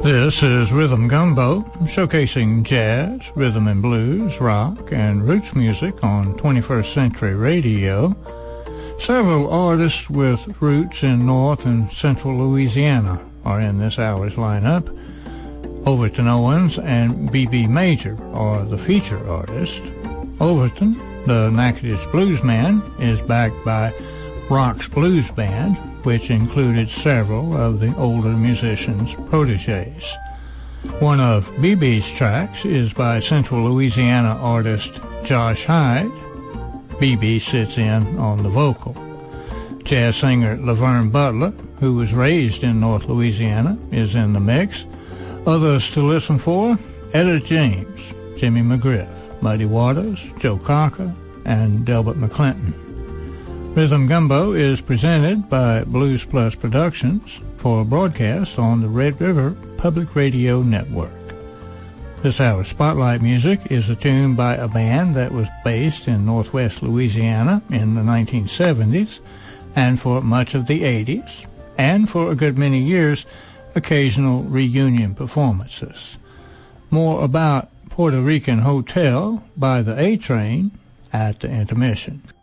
This is Rhythm Gumbo, showcasing jazz, rhythm and blues, rock, and roots music on 21st Century Radio. Several artists with roots in North and Central Louisiana are in this hour's lineup. Overton Owens and B.B. Major are the feature artists. Overton, the Natchitoches Bluesman, is backed by Rock's Blues Band, which included several of the older musicians' protégés. One of B.B.'s tracks is by Central Louisiana artist Josh Hyde. B.B. sits in on the vocal. Jazz singer Laverne Butler, who was raised in North Louisiana, is in the mix. Others to listen for: Etta James, Jimmy McGriff, Muddy Waters, Joe Cocker, and Delbert McClinton. Rhythm Gumbo is presented by Blues Plus Productions for broadcast on the Red River Public Radio Network. This hour's spotlight music is a tune by a band that was based in Northwest Louisiana in the 1970s and for much of the 80s, and for a good many years, occasional reunion performances. More about Puerto Rican Hotel by the A-Train at the intermission.